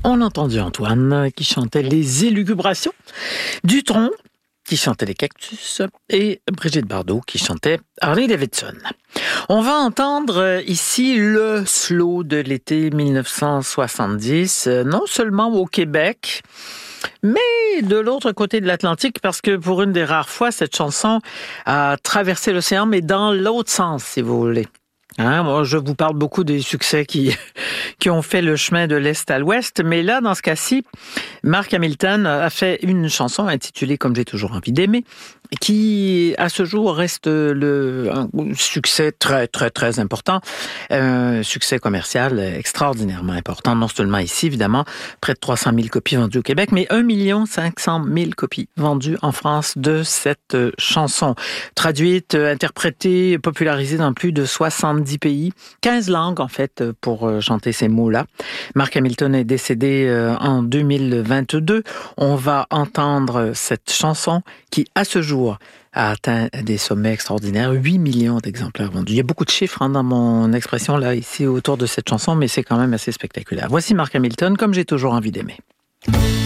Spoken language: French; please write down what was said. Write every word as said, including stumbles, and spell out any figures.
On a entendu Antoine qui chantait les élucubrations, Dutronc qui chantait les cactus et Brigitte Bardot qui chantait Harley Davidson. On va entendre ici le slow de l'été dix-neuf cent soixante-dix, non seulement au Québec, mais de l'autre côté de l'Atlantique, parce que pour une des rares fois, cette chanson a traversé l'océan, mais dans l'autre sens, si vous voulez. Hein, moi, je vous parle beaucoup des succès qui qui ont fait le chemin de l'Est à l'Ouest, mais là, dans ce cas-ci, Mark Hamilton a fait une chanson intitulée « Comme j'ai toujours envie d'aimer », qui, à ce jour, reste le un succès très, très, très important, un succès commercial extraordinairement important, non seulement ici, évidemment, près de trois cent mille copies vendues au Québec, mais un million cinq cent mille copies vendues en France de cette chanson. Traduite, interprétée, popularisée dans plus de soixante-dix pays, quinze langues, en fait, pour chanter ces mots-là. Mark Hamilton est décédé en deux mille vingt-deux. On va entendre cette chanson qui, à ce jour, a atteint des sommets extraordinaires, huit millions d'exemplaires vendus. Il y a beaucoup de chiffres hein, dans mon expression là ici autour de cette chanson, mais c'est quand même assez spectaculaire. Voici Mark Hamilton, Comme j'ai toujours envie d'aimer.